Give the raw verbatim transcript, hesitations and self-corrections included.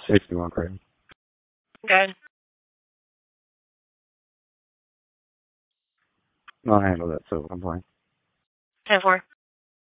sixty-one crazy. Good. No, I handle that, so I'm fine. ten four.